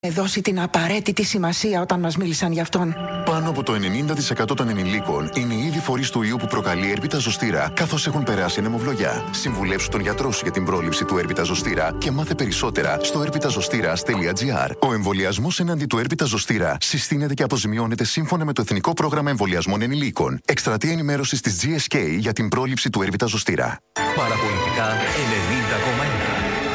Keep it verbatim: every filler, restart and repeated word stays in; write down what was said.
δώσει την απαραίτητη σημασία όταν μας μίλησαν γι' αυτόν. Πάνω από το ενενήντα τοις εκατό των ενηλίκων είναι ήδη φορείς του ιού που προκαλεί έρπιτα ζωστήρα, καθώς έχουν περάσει ανεμοβλογιά. Συμβουλεύσου τον γιατρό σου για την πρόληψη του έρπιτα ζωστήρα και μάθε περισσότερα στο έρπιταζωστήρας τελεία τζι άρ. Ο εμβολιασμός εναντί του έρπιτα ζωστήρα συστήνεται και αποζημιώνεται σύμφωνα με το Εθνικό Πρόγραμμα Εμβολιασμών Ενηλίκων. Εκστρατεία ενημέρωσης της τζι ες κέι για την πρόληψη του έρπιτα ζωστήρα. Παραπολιτικά ενενήντα κόμμα ένα.